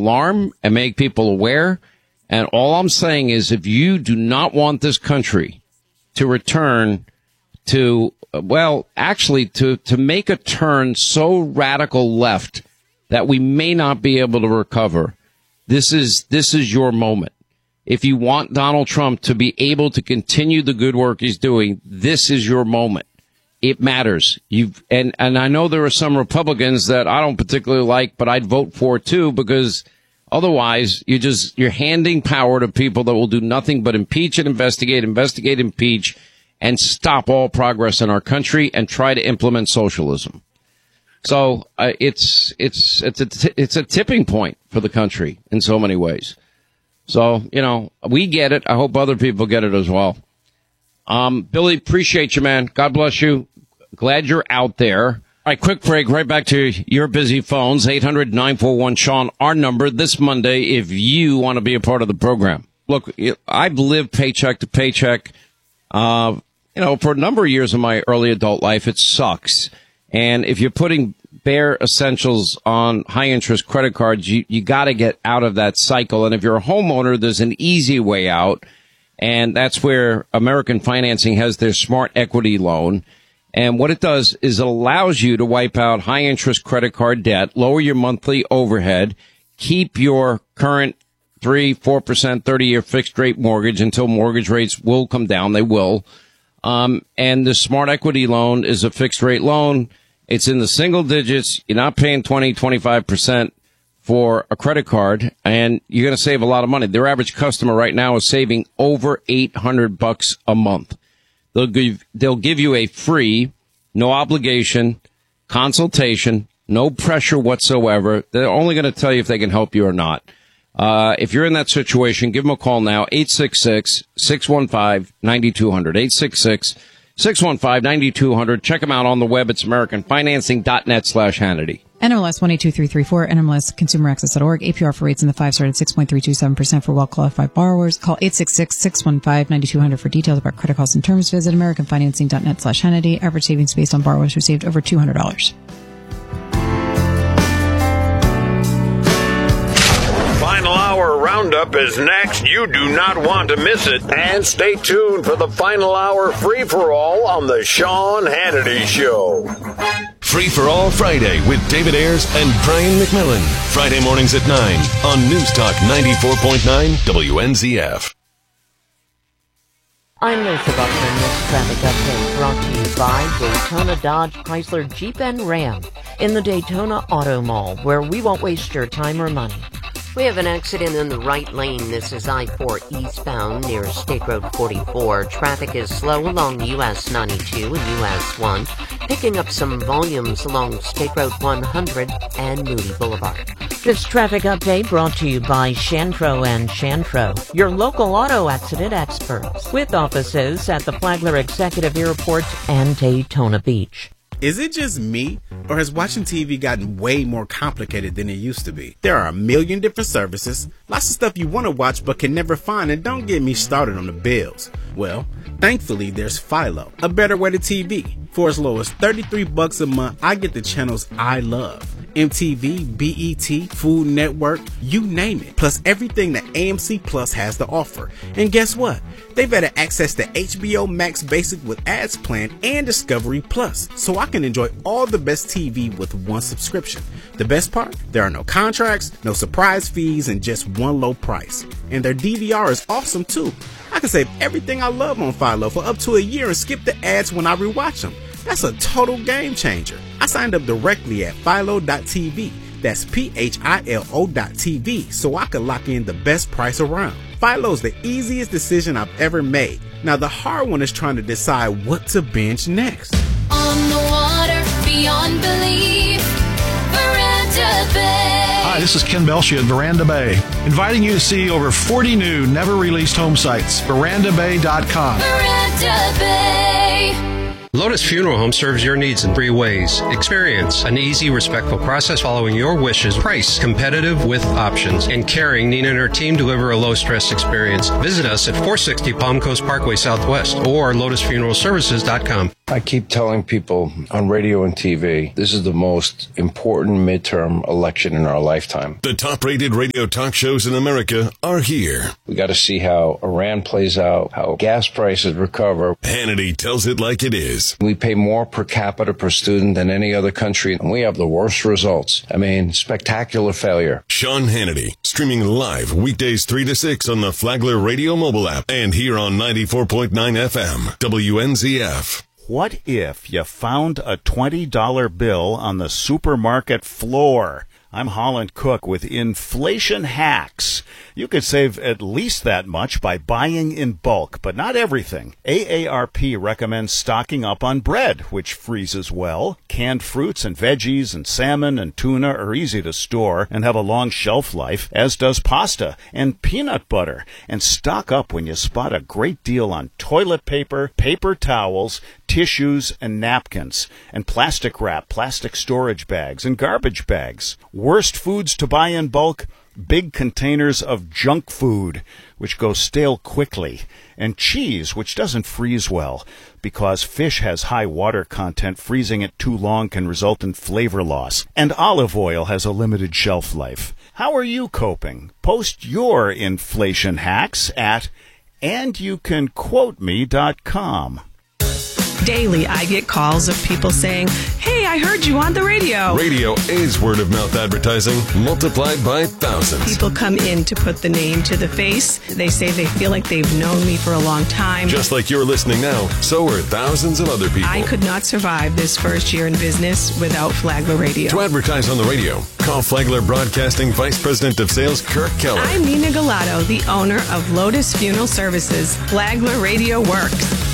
alarm and make people aware. And all I'm saying is if you do not want this country to return to, well, actually to make a turn so radical left that we may not be able to recover, this is your moment. If you want Donald Trump to be able to continue the good work he's doing, this is your moment. It matters. And I know there are some Republicans that I don't particularly like, but I'd vote for too, because otherwise you're handing power to people that will do nothing but impeach and investigate, impeach, and stop all progress in our country and try to implement socialism. So it's a tipping point for the country in so many ways. So, we get it. I hope other people get it as well. Billy, appreciate you, man. God bless you. Glad you're out there. All right, quick break. Right back to your busy phones. 800-941-SEAN, our number this Monday if you want to be a part of the program. Look, I've lived paycheck to paycheck, for a number of years in my early adult life. It sucks. And if you're putting bare essentials on high interest credit cards, you got to get out of that cycle. And if you're a homeowner, there's an easy way out. And that's where American Financing has their Smart Equity Loan. And what it does is it allows you to wipe out high interest credit card debt, lower your monthly overhead, keep your current 3-4% 30-year fixed rate mortgage until mortgage rates will come down. They will. And the Smart Equity Loan is a fixed rate loan. It's in the single digits. You're not paying 20-25% for a credit card, and you're going to save a lot of money. Their average customer right now is saving over $800 a month. They'll give you a free, no obligation consultation, no pressure whatsoever. They're only going to tell you if they can help you or not. If you're in that situation, give them a call now, 866-615-9200, 866-615-9200. Check them out on the web. It's AmericanFinancing.net/Hannity. NMLS 122334, NMLSConsumerAccess.org. APR for rates in the 5-star at 6.327% for well-qualified borrowers. Call 866-615-9200 for details about credit costs and terms. Visit AmericanFinancing.net/Hannity. Average savings based on borrowers who saved over $200. Final Hour Roundup is next. You do not want to miss it. And stay tuned for the Final Hour Free-for-All on the Sean Hannity Show. Free-for-All Friday with David Ayers and Brian McMillan. Friday mornings at 9 on News Talk 94.9 WNZF. I'm Lisa Buckner in this traffic update brought to you by Daytona Dodge Chrysler Jeep and Ram in the Daytona Auto Mall, where we won't waste your time or money. We have an accident in the right lane. This is I-4 eastbound near State Road 44. Traffic is slow along US 92 and US 1, picking up some volumes along State Road 100 and Moody Boulevard. This traffic update brought to you by Shantro & Shantro, your local auto accident experts, with offices at the Flagler Executive Airport and Daytona Beach. Is it just me, or has watching TV gotten way more complicated than it used to be? There are a million different services, lots of stuff you want to watch but can never find, and don't get me started on the bills. Well, thankfully there's Philo, a better way to TV. For as low as $33 a month, I get the channels I love. MTV, BET, Food Network, you name it. Plus everything that AMC Plus has to offer. And guess what? They've added access to HBO Max Basic with ads plan and Discovery Plus, so I can enjoy all the best TV with one subscription. The best part? There are no contracts, no surprise fees, and just one low price. And their DVR is awesome too. I can save everything I love on Philo for up to a year and skip the ads when I rewatch them. That's a total game changer. I signed up directly at Philo.tv. That's PHILO.tv, so I could lock in the best price around. Philo's the easiest decision I've ever made. Now the hard one is trying to decide what to binge next. On the water, beyond belief, Veranda Bay. Hi, this is Ken Belshie at Veranda Bay, inviting you to see over 40 new, never-released home sites. VerandaBay.com. Veranda Bay. Lotus Funeral Home serves your needs in 3 ways. Experience an easy, respectful process following your wishes. Price competitive with options. And caring, Nina and her team deliver a low-stress experience. Visit us at 460 Palm Coast Parkway Southwest or lotusfuneralservices.com. I keep telling people on radio and TV, this is the most important midterm election in our lifetime. The top-rated radio talk shows in America are here. We got to see how Iran plays out, how gas prices recover. Hannity tells it like it is. We pay more per capita per student than any other country, and we have the worst results. I mean, spectacular failure. Sean Hannity, streaming live weekdays 3 to 6 on the Flagler Radio mobile app and here on 94.9 FM, WNZF. What if you found a $20 bill on the supermarket floor? I'm Holland Cook with Inflation Hacks. You could save at least that much by buying in bulk, but not everything. AARP recommends stocking up on bread, which freezes well. Canned fruits and veggies and salmon and tuna are easy to store and have a long shelf life, as does pasta and peanut butter. And stock up when you spot a great deal on toilet paper, paper towels, tissues and napkins, and plastic wrap, plastic storage bags, and garbage bags. Worst foods to buy in bulk? Big containers of junk food, which go stale quickly, and cheese, which doesn't freeze well. Because fish has high water content, freezing it too long can result in flavor loss. And olive oil has a limited shelf life. How are you coping? Post your inflation hacks at andyoucanquoteme.com. Daily, I get calls of people saying, "Hey, I heard you on the radio." Radio is word-of-mouth advertising multiplied by thousands. People come in to put the name to the face. They say they feel like they've known me for a long time. Just like you're listening now, so are thousands of other people. I could not survive this first year in business without Flagler Radio. To advertise on the radio, call Flagler Broadcasting Vice President of Sales, Kirk Keller. I'm Nina Galato, the owner of Lotus Funeral Services. Flagler Radio works.